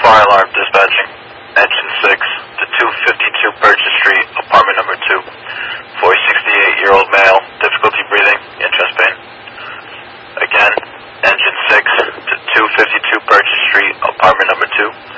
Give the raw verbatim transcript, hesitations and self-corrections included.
Fire alarm dispatching. Engine six to two fifty-two Purchase Street, apartment number two. For a sixty-eight-year-old male, difficulty breathing, and chest pain. Again, engine six to two fifty-two Purchase Street, apartment number two.